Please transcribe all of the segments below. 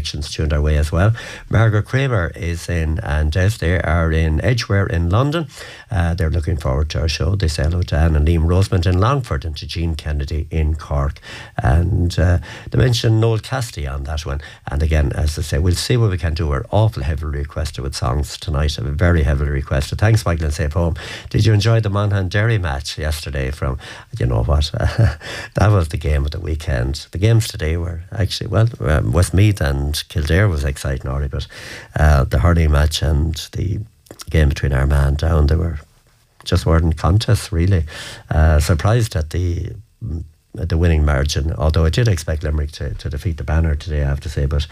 connections tuned our way as well. Margaret Kramer is in, and Des, they are in Edgware in London. They're looking forward to our show. They say hello to Anne and Liam Rosemond in Longford and to Jean Kennedy in Cork. And they mentioned Noel Cassidy on that one. And again, as I say, we'll see what we can do. We're awful heavily requested with songs tonight. Very heavily requested. Thanks, Michael and Safe Home. Did you enjoy the Monaghan Derry match yesterday from, you know what, that was the game of the weekend. The games today were actually, Westmeath and Kildare was exciting already, but the hurling match and the game between Armagh and Down, they weren't contests really. Surprised at the winning margin, although I did expect Limerick to defeat the Banner today, I have to say, but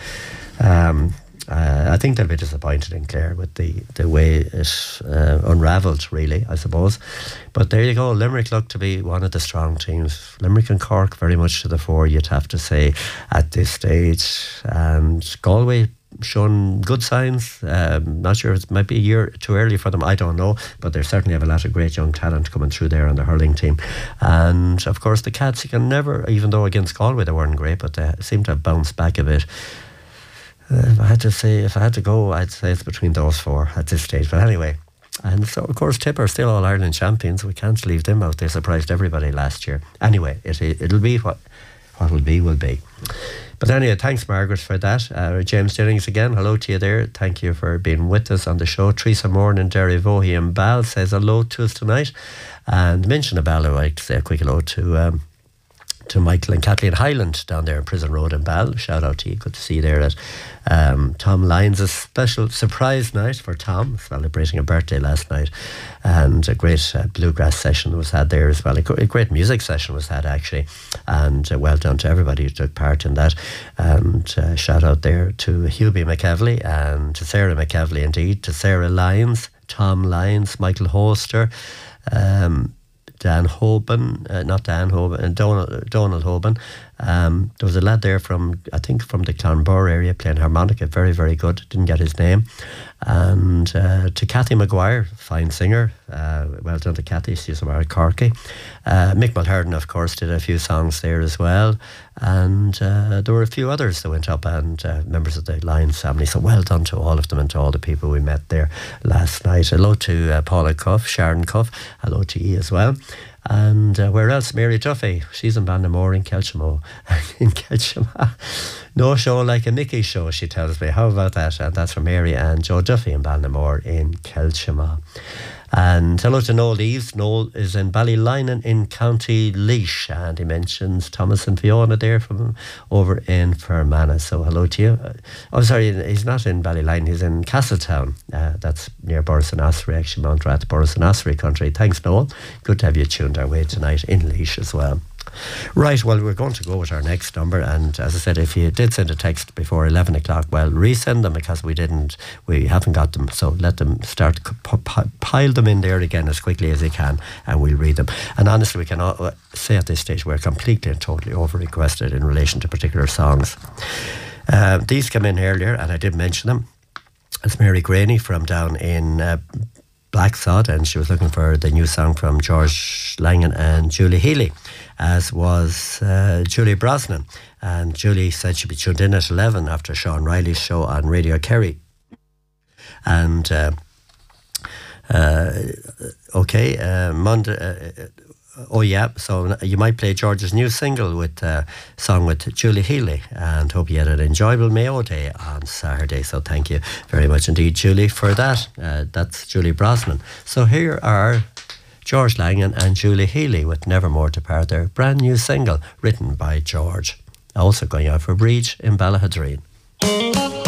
I think they'll be disappointed in Clare with the way it unravelled, really, I suppose. But there you go, Limerick looked to be one of the strong teams. Limerick and Cork very much to the fore, you'd have to say, at this stage. And Galway shown good signs. Not sure if it might be a year too early for them, I don't know, but they certainly have a lot of great young talent coming through there on the hurling team. And of course the Cats, you can never, even though against Galway they weren't great, but they seem to have bounced back a bit. If I had to go, I'd say it's between those four at this stage. But anyway, and so of course Tip are still All-Ireland champions. We can't leave them out. They surprised everybody last year. Anyway, it'll be what will be. But anyway, thanks Margaret for that. James Jennings again, hello to you there. Thank you for being with us on the show. Teresa Moore in Derry Vohey and Ball says hello to us tonight. And mention a Ball, I'd like to say a quick hello to Michael and Kathleen Highland down there in Prison Road in Ball. Shout out to you. Good to see you there at Tom Lyons. A special surprise night for Tom, celebrating a birthday last night. And a great bluegrass session was had there as well. A great music session was had, actually. And well done to everybody who took part in that. And shout out there to Hubie McEvely and to Sarah McEvely, indeed, to Sarah Lyons, Tom Lyons, Michael Hoster, Donald Hoban, Donald Hoban. There was a lad there from the Clonbur area playing harmonica, very, very good. Didn't get his name. And to Cathy Maguire, fine singer. Well done to Cathy, she's from Corky. Mick Mulherden, of course, did a few songs there as well. And there were a few others that went up, and members of the Lyons family. So well done to all of them and to all the people we met there last night. Hello to Paula Cuff, Sharon Cuff. Hello to you as well. And where else? Mary Duffy, she's in Ballinamore in Kelchamo. No show like a Mickey show, she tells me. How about that? And that's from Mary and Joe Duffy in Ballinamore in Kelchamo. And hello to Noel Eves. Noel is in Ballylinan in County Laois, and he mentions Thomas and Fiona there from over in Fermanagh. So hello to you. Oh, sorry, he's not in Ballylinan, he's in Castletown. That's near Borris and Ossory, actually, Mountrath, Borris and Ossory country. Thanks, Noel. Good to have you tuned our way tonight in Laois as well. Right, well, we're going to go with our next number, and as I said, if you did send a text before 11 o'clock, well, resend them, because we haven't got them, so let them start, pile them in there again as quickly as you can, and we'll read them. And honestly, we can say at this stage we're completely and totally over-requested in relation to particular songs. These came in earlier, and I did mention them. It's Mary Graney from down in Blacksod, and she was looking for the new song from George Langan and Julie Healy, as was Julie Brosnan. And Julie said she'd be tuned in at 11 after Sean Riley's show on Radio Kerry. And Monday. Oh yeah, so you might play George's new single with song with Julie Healy, and hope you had an enjoyable Mayo Day on Saturday. So thank you very much indeed, Julie, for that. That's Julie Brosnan. So here are George Langan and Julie Healy with Nevermore to Part, their brand new single written by George. Also going out for Breach in Ballahadreen.